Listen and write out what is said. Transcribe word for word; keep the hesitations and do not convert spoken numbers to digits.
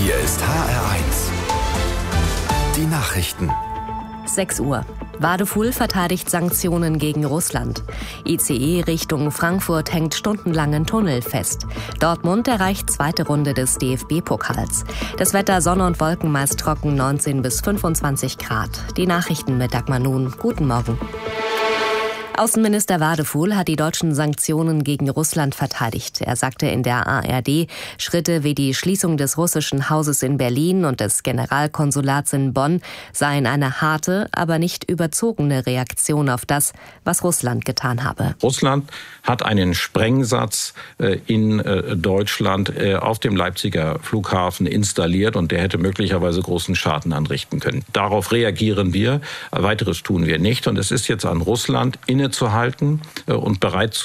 Hier ist H R eins. Die Nachrichten. sechs Uhr. Wadefuhl verteidigt Sanktionen gegen Russland. I C E Richtung Frankfurt hängt stundenlang in Tunnel fest. Dortmund erreicht zweite Runde des D F B-Pokals. Das Wetter Sonne und Wolken meist trocken, neunzehn bis fünfundzwanzig Grad. Die Nachrichten mit Dagmar Nun. Guten Morgen. Außenminister Wadefuhl hat die deutschen Sanktionen gegen Russland verteidigt. Er sagte in der A R D, Schritte wie die Schließung des russischen Hauses in Berlin und des Generalkonsulats in Bonn seien eine harte, aber nicht überzogene Reaktion auf das, was Russland getan habe. Russland hat einen Sprengsatz in Deutschland auf dem Leipziger Flughafen installiert und der hätte möglicherweise großen Schaden anrichten können. Darauf reagieren wir. Weiteres tun wir nicht. Und es ist jetzt an Russland, innezuhalten und bereit zu